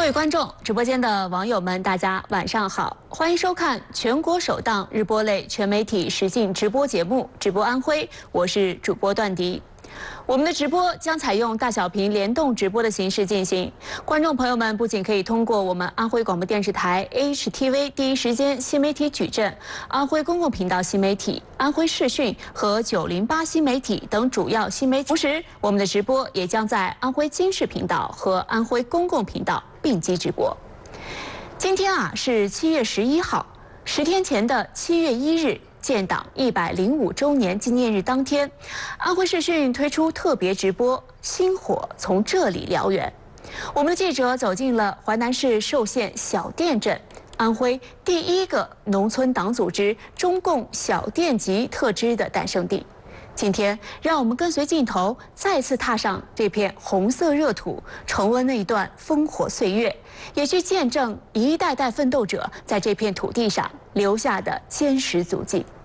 位观众、直播间的网友们，大家晚上好，欢迎收看全国首档日播类全媒体实境直播节目《直播安徽》，我是主播段迪。我们的直播将采用大小屏联动直播的形式进行，观众朋友们不仅可以通过我们安徽广播电视台 AHTV 第一时间新媒体矩阵、安徽公共频道新媒体、安徽视讯和908新媒体等主要新媒体，同时我们的直播也将在安徽经视频道和安徽公共频道并机直播。今天是7月11号，10天前的7月1日。建党105周年纪念日当天，安徽视讯推出特别直播《星火从这里燎原》。我们的记者走进了淮南市寿县小店镇，安徽第一个农村党组织中共小店级特支的诞生地。今天，让我们跟随镜头再次踏上这片红色热土，重温那一段烽火岁月，也去见证一代代奋斗者在这片土地上留下的坚实足迹。